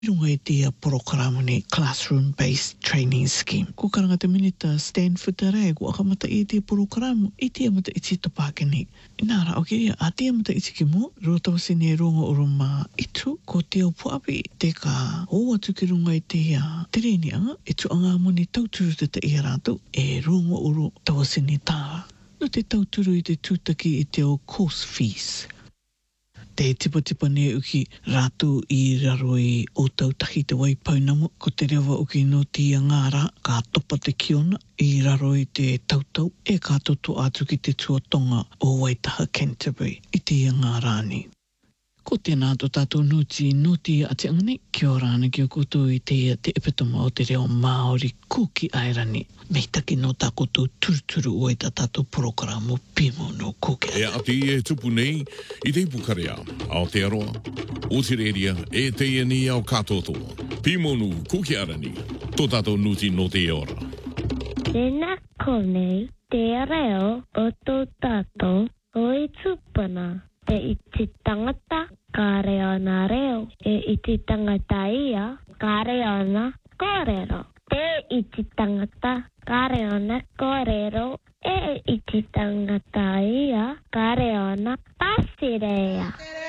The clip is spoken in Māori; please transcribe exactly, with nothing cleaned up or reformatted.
runga i tia programa ni classroom-based training scheme. Ko karanga te minita Stanford te rea, ko akamata i tia programa, i tia mata i tita pākeni. Inara, ok, a tia mata i tiki mo, rota wasi ne runga uruma itu, ko te o puapi, te ka o atu ki runga i tia tereni anga, e tu anga moni tauturu te te i rātou, e runga uru tawasi ni tāra. No te tauturu i te tūtaki i te o course fees. Te tipa tipa ne uki rātou i raro i o tautaki te waipaunamu, ko te rewa uki no tia ngāra, ka topa te kiona i raro i te tautau, e ka toto atu ki te tuatonga o Waitaha Canterbury i tia ngārani. Ko tēnā tō tātou noti noti a te angani, kia ora ana ki o koutou i te te epitoma o te reo Māori kuki airani. Mei taki no tā koutou turuturu o i tā tātou programo pimo no kuki. E ati e tupu nei, i te ipukarea, Aotearoa, Otireria, e te iani au katotoa. Pimo no kuki arani, tō tātou noti no te ora. Tēnā konei, te reo o tō tātou o i tupana. E iti tangata, ka reo na reo. E iti tangata ia, ka reo na kōrero. E iti tangata, ka reo na kōrero. E iti tangata ia, ka reo na pasirea.